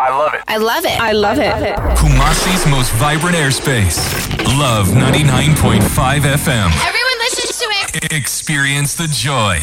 I love it. I love it. I love it. Kumasi's most vibrant airspace. Love 99.5 FM. Everyone listens to it. Experience the joy.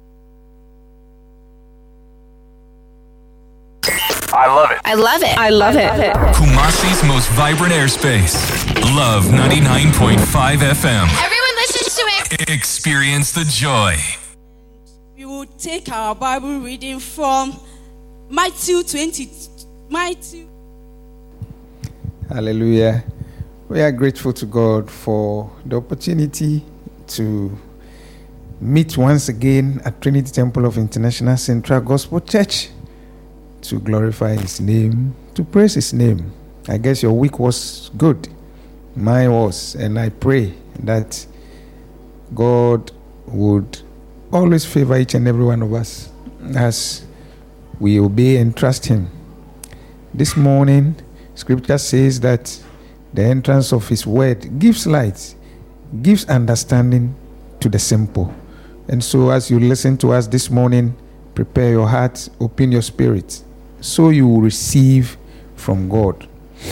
I love it. I love it. I love it. Kumasi's most vibrant airspace. Love 99.5 FM. Everyone listens to it. Experience the joy. We will take our Bible reading from Matthew 20. Matthew. Hallelujah. We are grateful to God for the opportunity to meet once again at Trinity Temple of International Central Gospel Church to glorify His name, to praise His name. I guess your week was good. Mine was. And I pray that God would always favor each and every one of us as we obey and trust Him. This morning, Scripture says that the entrance of His word gives light, gives understanding to the simple. And so as you listen to us this morning, prepare your heart, open your spirit, so you will receive from God.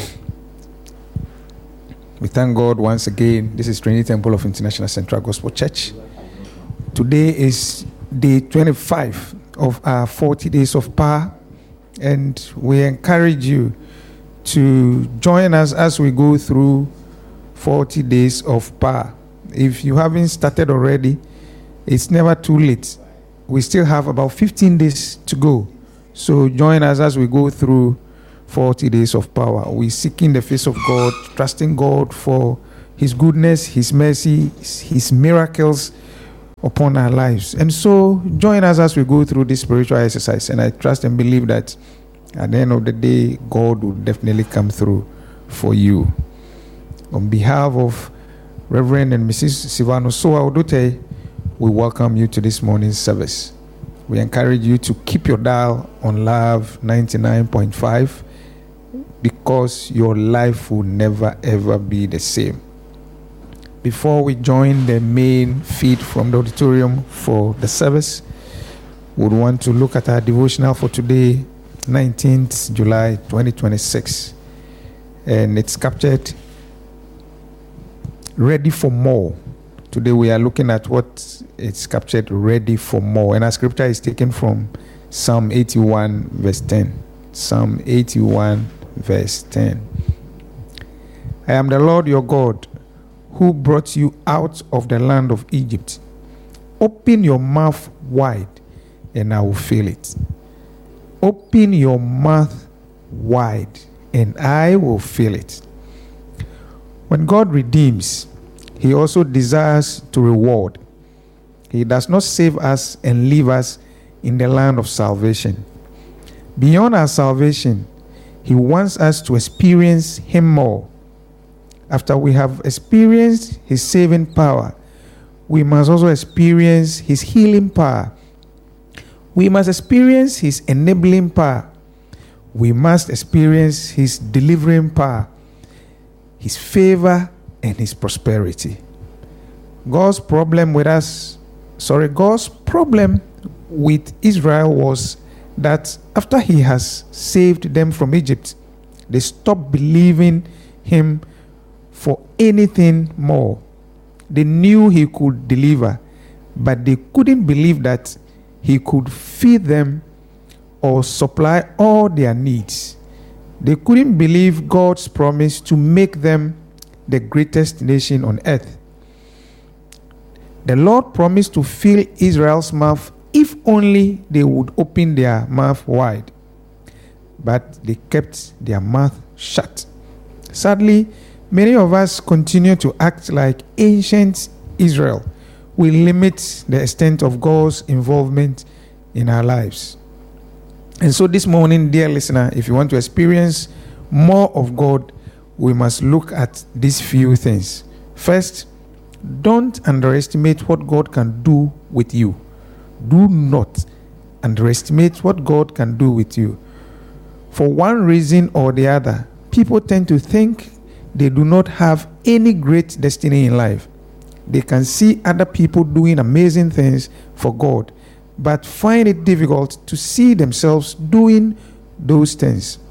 We thank God once again. This is Trinity Temple of International Central Gospel Church. Today is day 25 of our 40 days of power, and we encourage you to join us as we go through 40 days of power. If you haven't started already, it's never too late. We still have about 15 days to go. So join us as we go through 40 days of power. We're seeking the face of God, trusting God for His goodness, His mercy, His miracles upon our lives. And so join us as we go through this spiritual exercise. And I trust and believe that at the end of the day, God will definitely come through for you. On behalf of Reverend and Mrs. Sivano Soa Odote, we welcome you to this morning's service. We encourage you to keep your dial on Love 99.5 because your life will never ever be the same. Before we join the main feed from the auditorium for the service, we would want to look at our devotional for today, 19th July 2026. And it's captured, Ready for More. Today we are looking at what it's captured, Ready for More. And our scripture is taken from Psalm 81 verse 10. Psalm 81 verse 10. I am the Lord your God, who brought you out of the land of Egypt. Open your mouth wide, and I will fill it. Open your mouth wide, and I will fill it. When God redeems, He also desires to reward. He does not save us and leave us in the land of salvation. Beyond our salvation, He wants us to experience Him more. After we have experienced His saving power, we must also experience His healing power. We must experience His enabling power. We must experience His delivering power, His favor, and His prosperity. God's problem with Israel was that after He has saved them from Egypt, they stopped believing Him for anything more. They knew He could deliver, but they couldn't believe that He could feed them or supply all their needs. They couldn't believe God's promise to make them the greatest nation on earth. The Lord promised to fill Israel's mouth if only they would open their mouth wide. But they kept their mouth shut. Sadly, many of us continue to act like ancient Israel. We limit the extent of God's involvement in our lives. And so this morning, dear listener, if you want to experience more of God, we must look at these few things. First, don't underestimate what God can do with you. Do not underestimate what God can do with you. For one reason or the other, people tend to think they do not have any great destiny in life. They can see other people doing amazing things for God, but find it difficult to see themselves doing those things.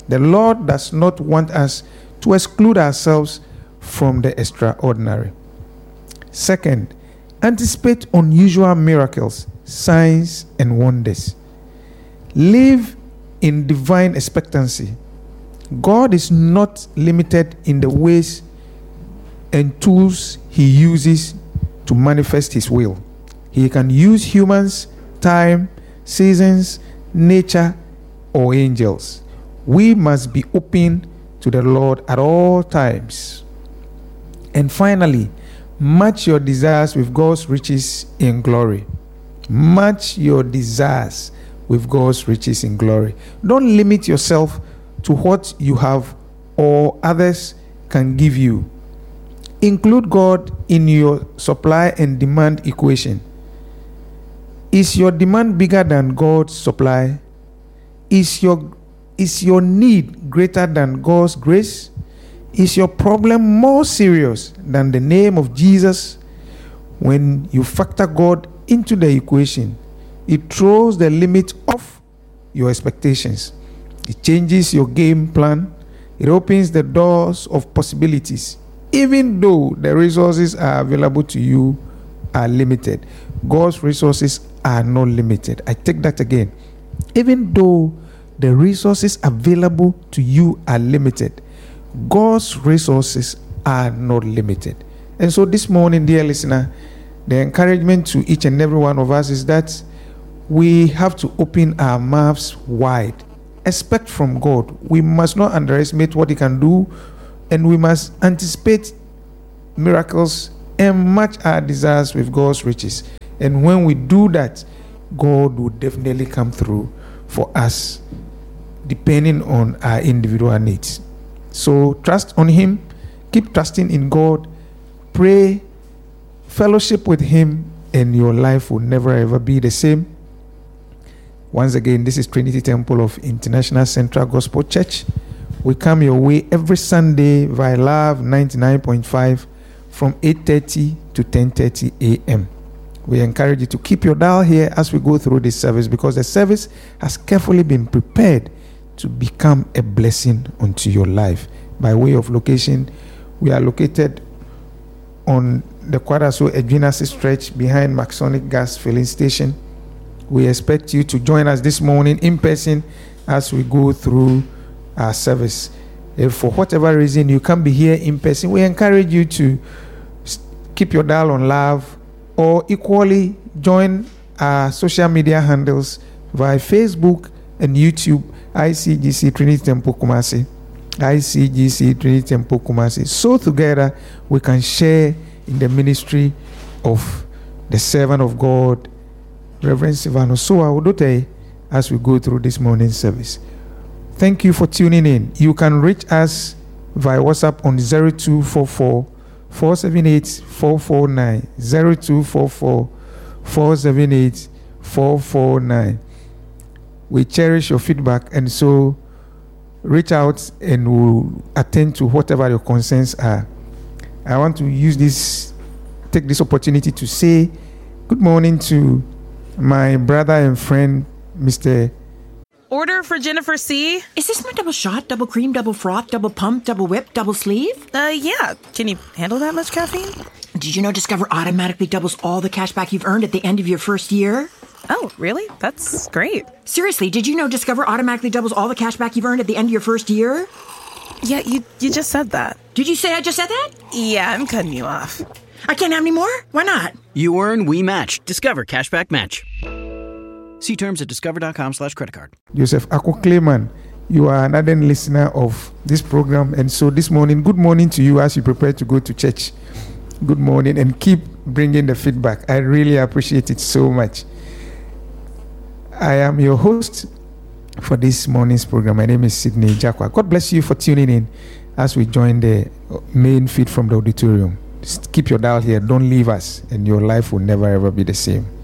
The Lord does not want us to exclude ourselves from the extraordinary. Second, anticipate unusual miracles, signs, and wonders. Live in divine expectancy. God is not limited in the ways and tools he uses to manifest his will. He can use humans, time, seasons, nature, or angels. We must be open to the Lord at all times. And finally, match your desires with God's riches in glory. Match your desires with God's riches in glory. Don't limit yourself to what you have or others can give you. Include God in your supply and demand equation. Is your demand bigger than God's supply? Is your need greater than God's grace? Is your problem more serious than the name of Jesus? When you factor God into the equation, it throws the limit off your expectations. It changes your game plan. It opens the doors of possibilities. Even though the resources are available to you are limited, God's resources are not limited. I take that again. Even though the resources available to you are limited, God's resources are not limited. And so this morning, dear listener, the encouragement to each and every one of us is that we have to open our mouths wide. Expect from God. We must not underestimate what he can do, and we must anticipate miracles and match our desires with God's riches. And when we do that, God will definitely come through for us, depending on our individual needs. So trust on him, keep trusting in God, pray, fellowship with him, and your life will never ever be the same. Once again, this is Trinity Temple of International Central Gospel Church. We come your way every Sunday via Love 99.5 from 8:30 to 10:30 a.m. We encourage you to keep your dial here as we go through this service, because the service has carefully been prepared to become a blessing unto your life. By way of location, we are located on the Kwadaso Edwina stretch behind Maxonic Gas Filling Station. We expect you to join us this morning in person as we go through our service. If for whatever reason you can't be here in person, we encourage you to keep your dial on Love, or equally join our social media handles via Facebook and YouTube, ICGC Trinity Temple Kumasi, ICGC Trinity Temple Kumasi. So together we can share in the ministry of the servant of God, Reverend Silvano Soa Odote, as we go through this morning's service. Thank you for tuning in. You can reach us via WhatsApp on 0244 478 449, 0244 478 449. We cherish your feedback, and so reach out and we'll attend to whatever your concerns are. I want to take this opportunity to say good morning to my brother and friend, Mr. Order for Jennifer C. Is this my double shot, double cream, double froth, double pump, double whip, double sleeve? Yeah. Can you handle that much caffeine? Did you know Discover automatically doubles all the cash back you've earned at the end of your first year? Oh, really? That's great. Seriously, did you know Discover automatically doubles all the cash back you've earned at the end of your first year? Yeah, you just said that. Did you say I just said that? Yeah, I'm cutting you off. I can't have any more? Why not? You earn, we match. Discover Cashback Match. See terms at discover.com/creditcard. Joseph Ako Clayman, you are another listener of this program, and so this morning, good morning to you as you prepare to go to church. Good morning, and keep bringing the feedback. I really appreciate it so much. I am your host for this morning's program. My name is Sidney Jakwa. God bless you for tuning in as we join the main feed from the auditorium. Just keep your dial here. Don't leave us, and your life will never ever be the same.